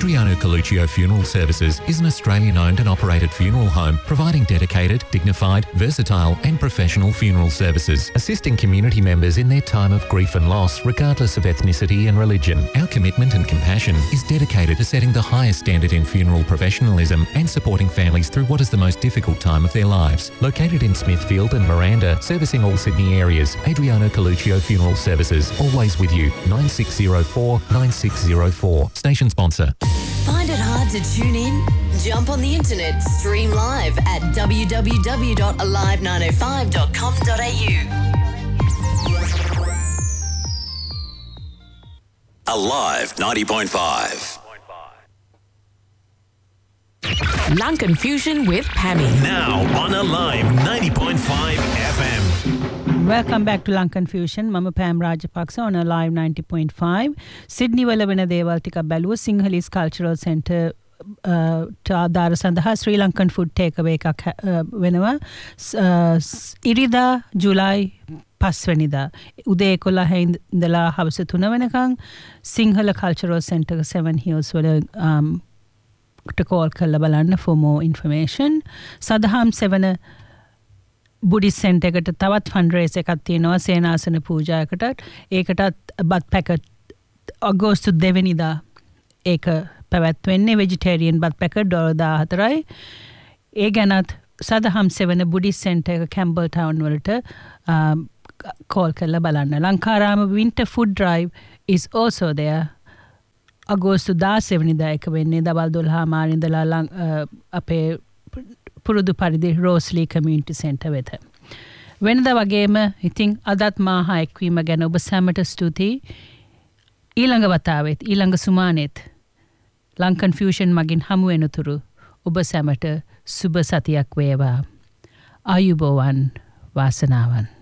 Adriano Coluccio Funeral Services is an Australian-owned and operated funeral home providing dedicated, dignified, versatile and professional funeral services, assisting community members in their time of grief and loss regardless of ethnicity and religion. Our commitment and compassion is dedicated to setting the highest standard in funeral professionalism and supporting families through what is the most difficult time of their lives. Located in Smithfield and Miranda, servicing all Sydney areas, Adriano Coluccio Funeral Services, always with you. 9604 9604. Station sponsor. Find it hard to tune in? Jump on the internet, stream live at www.alive905.com.au. Alive 90.5. Lunken Fusion with Pammy. Now on Alive 90.5 FM. Welcome back to Lunken Fusion. Mama Pam Rajapaksa on Alive 90.5. Sydney වල වෙන දේවල් ටිකක් බැලුවා. Sinhalese Cultural Centre ආධාර සඳහා Sri Lankan food takeaway එකක් වෙනවා. ඉරිදා ජූලයි 5 වෙනිදා උදේ 11 ඉඳලා හවස 3 වෙනකන් Sinhala Cultural Centre 7 Hills වල to call කරලා බලන්න for more information. සදහම් 7 Buddhist Center එකට තවත් fundraiser එකක් තියෙනවා සේනාසන පූජාවකට. ඒකටත් බත් පැකට් අගෝස්තු 2 වෙනිදා ඒක පැවැත්වෙන්නේ vegetarian බත් පැකට් $14යි. ඒ ගැනත් සදහම් 7 Buddhist Center එක Campbell Town වලට call කරලා බලන්න. Lankarama winter food drive is also there. අගෝස්තු 16 වෙනිදා එක වෙන්නේ දවල් 12 ඉඳලා අපේ පුරුදු පරිදි රෝස්ලි කමියුනිටි සෙන්ටර් වෙත. වෙනදා වගේම ඉතින් අදත් මාහා එක්වීම ගැන ඔබ සැමට ස්තුතියි. ඊළඟ වතාවෙත් ඊළඟ සුමානෙත් ලංකන් ෆියුෂන් මගින් හමු වෙනතුරු ඔබ සැමට සුබ සතියක් වේවා. ආයුබෝවන් වාසනාවන්.